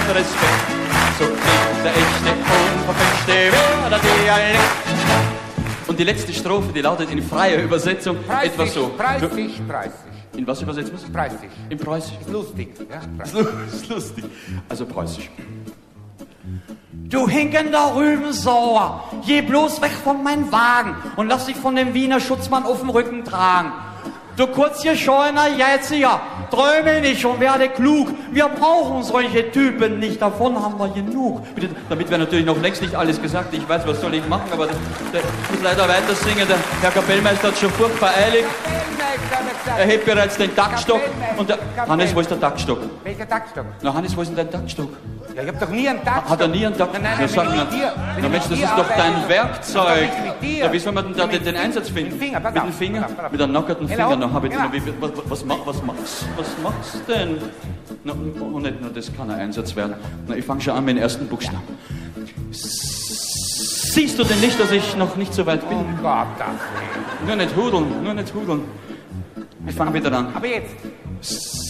Respekt. So klingt der echte, unverfälschte Werder-Dialekt. Und die letzte Strophe, die lautet in freier Übersetzung etwa so. Preisig. In was übersetzen wir es? Preisig. In Preußisch. Ist lustig. Ja, Ist lustig. Also Preußisch. Du hinkender Rübensauer, geh bloß weg von meinem Wagen und lass dich von dem Wiener Schutzmann auf dem Rücken tragen. Du kurzgeschollener Jetziger, träume nicht und werde klug. Wir brauchen solche Typen nicht, davon haben wir genug. Bitte, damit wäre natürlich noch längst nicht alles gesagt. Ich weiß, was soll ich machen, aber ich muss leider weiter singen. Der Herr Kapellmeister hat schon furchtbar eilig. Er hebt bereits den Taktstock. Und Hannes, wo ist der Taktstock? Welcher Taktstock? Na, Hannes, wo ist denn dein Taktstock? Ja, ich hab doch nie einen Taktstock. Hat er nie einen Taktstock? Nein, Na, sag wenn mal. ich mit dir- wenn Na ich Mensch, das mit ist dir doch dein arbeite. Werkzeug. Doch nicht mit dir. Ja, wie soll man denn da Mit den Einsatz finden? Mit dem Finger, pass Mit auf. dem Finger? Pass auf. Mit einem nackerten Genau. Finger. Na, hab ich, Genau. was machst du denn? Na, und nicht nur das kann ein Einsatz werden. Na, ich fange schon an mit dem ersten Buchstaben. Siehst du denn nicht, dass ich noch nicht so weit bin? Oh Gott, das nicht. Nur nicht hudeln. Ich fange wieder an. Aber jetzt.